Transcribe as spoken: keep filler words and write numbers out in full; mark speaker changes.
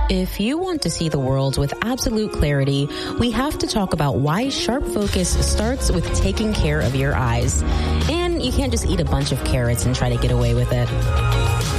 Speaker 1: If you want to see the world with absolute clarity, we have to talk about why sharp focus starts with taking care of your eyes. And you can't just eat a bunch of carrots and try to get away with it.